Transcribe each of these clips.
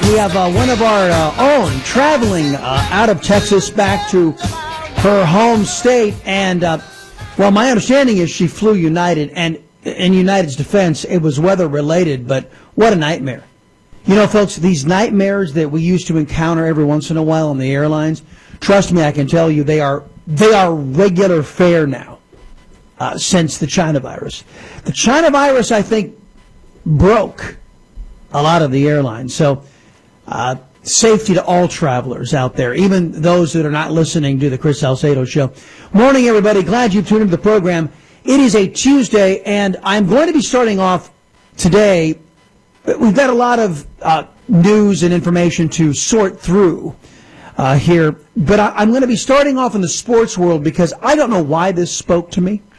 We have one of our own traveling out of Texas back to her home state. And, well, my understanding is she flew United. And in United's defense, it was weather-related. But what a nightmare. You know, folks, these nightmares that we used to encounter every once in a while on the airlines, trust me, I can tell you they are regular fare now since the China virus. The China virus, I think, broke a lot of the airlines. So safety to all travelers out there, even those that are not listening to the Chris Salcedo Show. Morning, everybody. Glad you tuned into the program. It is a Tuesday, and I'm going to be starting off today. We've got a lot of news and information to sort through here, but I'm going to be starting off in the sports world because I don't know why this spoke to me.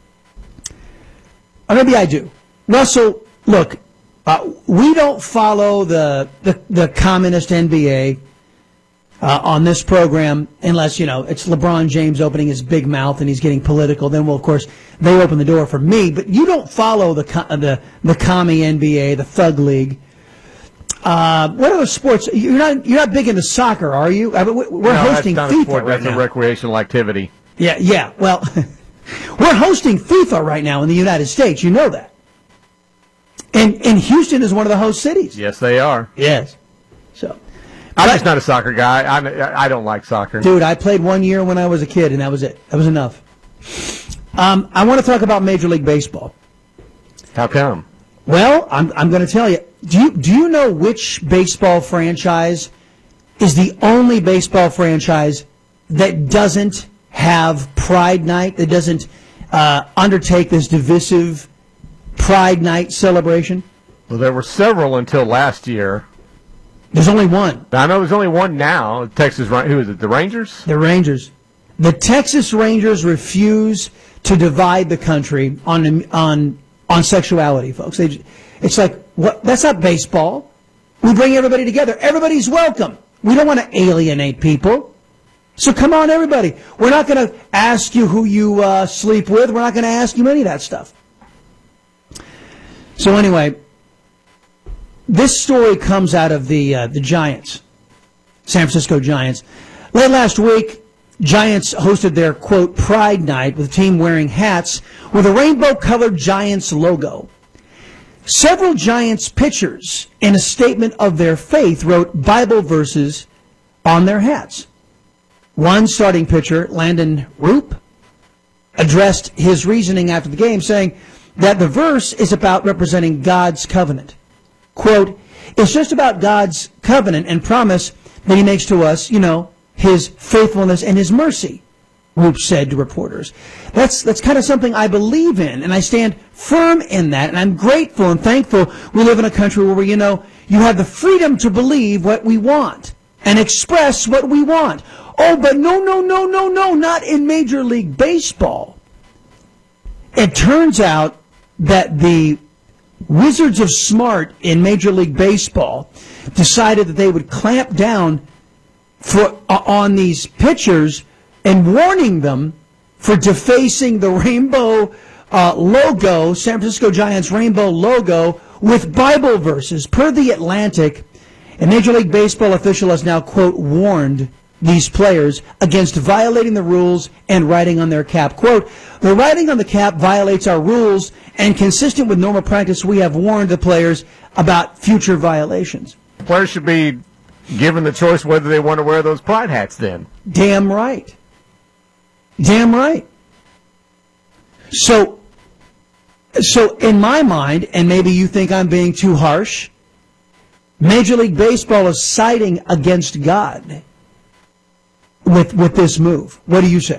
Or maybe I do. Russell, look, we don't follow the communist NBA on this program unless, you know, it's LeBron James opening his big mouth and he's getting political. Then, well, of course, they open the door for me. But you don't follow the commie NBA, the Thug League. What other sports? You're not big into soccer, are you? I mean, we're hosting that's FIFA sport. right That's now. a recreational activity. Yeah. Well, we're hosting FIFA right now in the United States. You know that. And Houston is one of the host cities. Yes, they are. Yes. So, I'm just not a soccer guy. I don't like soccer. Dude, I played 1 year when I was a kid, and that was it. That was enough. I want to talk about Major League Baseball. How come? Well, I'm going to tell you. Do you know which baseball franchise is the only baseball franchise that doesn't have Pride Night, that doesn't undertake this divisive Pride Night celebration? Well, there were several until last year. There's only one. I know there's only one now. Texas, who is it? The Rangers? The Rangers. The Texas Rangers refuse to divide the country on sexuality, folks. It's like, what? That's not baseball. We bring everybody together. Everybody's welcome. We don't want to alienate people. So come on, everybody. We're not going to ask you who you sleep with. We're not going to ask you any of that stuff. So anyway, this story comes out of the Giants, San Francisco Giants. Late last week, Giants hosted their, quote, Pride Night with the team wearing hats with a rainbow-colored Giants logo. Several Giants pitchers, in a statement of their faith, wrote Bible verses on their hats. One starting pitcher, Landon Roop, addressed his reasoning after the game, saying that the verse is about representing God's covenant. Quote, it's just about God's covenant and promise that he makes to us, you know, his faithfulness and his mercy, Roop said to reporters. That's kind of something I believe in, and I stand firm in that, and I'm grateful and thankful we live in a country where, you know, you have the freedom to believe what we want and express what we want. Oh, but no, not in Major League Baseball. It turns out that the Wizards of Smart in Major League Baseball decided that they would clamp down on these pitchers and warning them for defacing the rainbow logo, San Francisco Giants rainbow logo, with Bible verses. Per The Atlantic, a Major League Baseball official has now, quote, warned these players against violating the rules and writing on their cap. Quote, the writing on the cap violates our rules, and consistent with normal practice, we have warned the players about future violations. Players should be given the choice whether they want to wear those pride hats then. Damn right. Damn right. So in my mind, and maybe you think I'm being too harsh, Major League Baseball is siding against God with this move. What do you say?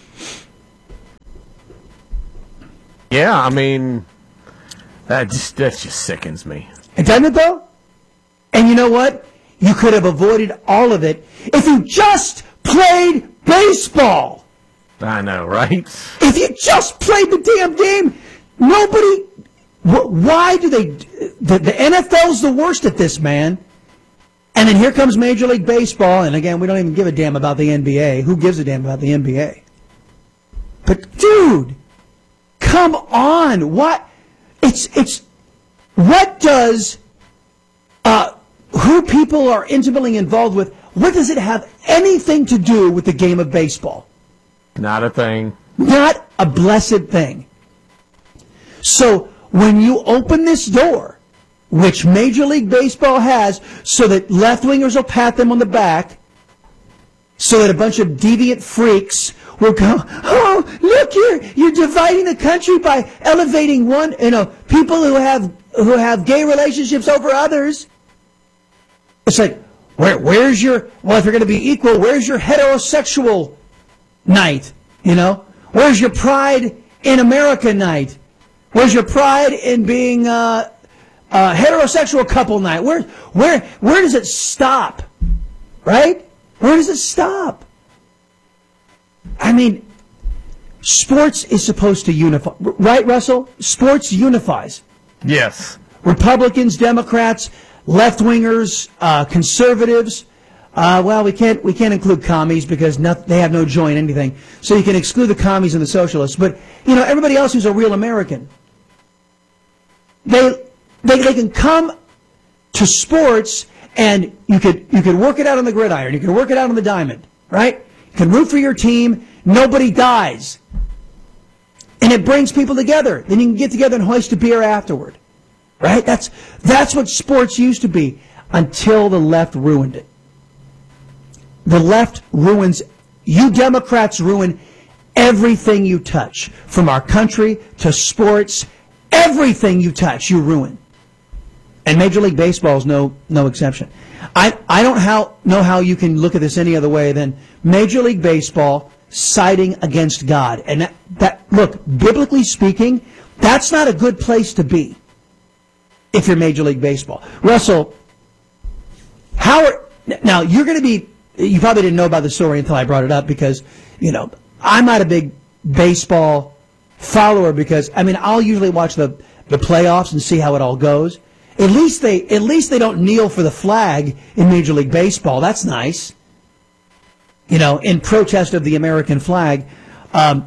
Yeah, I mean, that just sickens me. Doesn't it, though? And you know what? You could have avoided all of it if you just played baseball. I know, right? If you just played the damn game, nobody... Why do they... The NFL's the worst at this, man. And then here comes Major League Baseball, and again, we don't even give a damn about the NBA. Who gives a damn about the NBA? But, dude, come on. What? What does who people are intimately involved with, what does it have anything to do with the game of baseball? Not a thing. Not a blessed thing. So when you open this door, which Major League Baseball has, so that left-wingers will pat them on the back, so that a bunch of deviant freaks will go, oh, look, you're dividing the country by elevating people who have gay relationships over others. It's like, where's your, well, if you're going to be equal, where's your heterosexual night? Where's your pride in America night? Where's your pride in being a heterosexual couple night? Where does it stop? Right? Where does it stop? I mean, sports is supposed to unify. Right, Russell? Sports unifies. Yes. Republicans, Democrats, left-wingers, conservatives. Well, we can't include commies because they have no joy in anything. So you can exclude the commies and the socialists. But, everybody else who's a real American, they can come to sports, and you could work it out on the gridiron. You can work it out on the diamond, right? You can root for your team. Nobody dies. And it brings people together. Then you can get together and hoist a beer afterward. Right? That's what sports used to be until the left ruined it. The left ruins, you Democrats ruin everything you touch. From our country to sports, everything you touch, you ruin. And Major League Baseball is no exception. I don't know how you can look at this any other way than Major League Baseball siding against God. And look, biblically speaking, that's not a good place to be if you're Major League Baseball. Russell, now you're going to be, you probably didn't know about the story until I brought it up because, I'm not a big baseball follower because, I'll usually watch the playoffs and see how it all goes. At least they don't kneel for the flag in Major League Baseball. That's nice. In protest of the American flag. My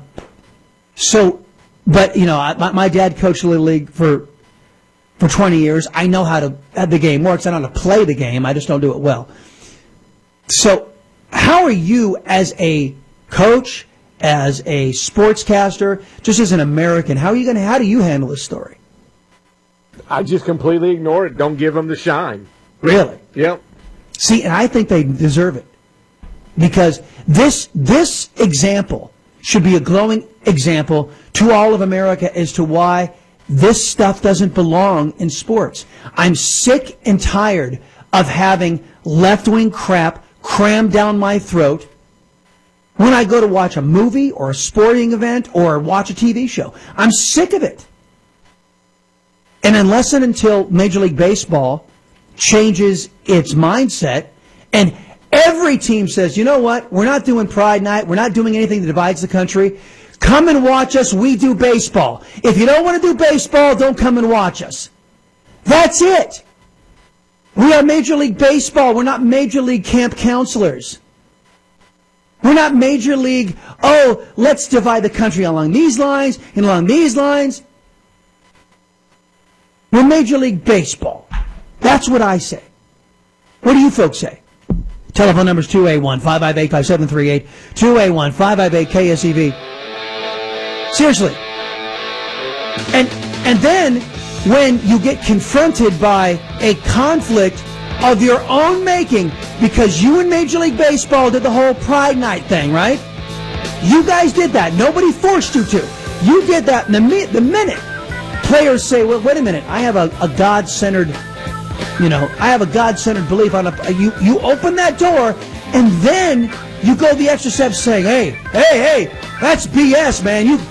dad coached Little League for 20 years. I know how the game works. I know how to play the game. I just don't do it well. So how are you as a coach, as a sportscaster, just as an American, how do you handle this story? I just completely ignore it. Don't give them the shine. Really? Yep. See, and I think they deserve it. Because this example should be a glowing example to all of America as to why this stuff doesn't belong in sports. I'm sick and tired of having left-wing crap crammed down my throat when I go to watch a movie or a sporting event or watch a TV show. I'm sick of it. And unless and until Major League Baseball changes its mindset, and every team says, you know what, we're not doing Pride Night, we're not doing anything that divides the country, come and watch us, we do baseball. If you don't want to do baseball, don't come and watch us. That's it. We are Major League Baseball, we're not Major League camp counselors. We're not Major League, let's divide the country along these lines and along these lines. We're Major League Baseball. That's what I say. What do you folks say? Telephone number is 281-558-5738, 281-558-KSEV. Seriously. And then when you get confronted by a conflict of your own making, because you and Major League Baseball did the whole Pride Night thing, right? You guys did that. Nobody forced you to. You did that. And the minute players say, well, wait a minute, I have a God-centered, I have a God-centered belief on you open that door, and then you go the extra step saying, hey, that's BS, man.